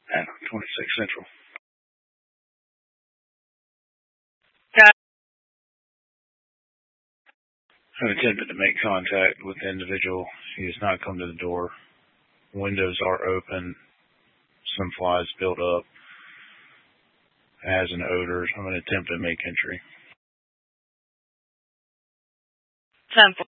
at 26 Central. I've attempted to make contact with the individual. He has not come to the door. Windows are open. Some flies built up. It has an odor. I'm going to attempt to make entry. 10-4.